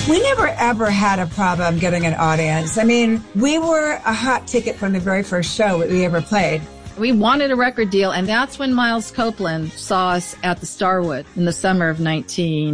We never ever had a problem getting an audience. I mean, we were a hot ticket from the very first show that we ever played. We wanted a record deal, and that's when Miles Copeland saw us at the Starwood in the summer of 19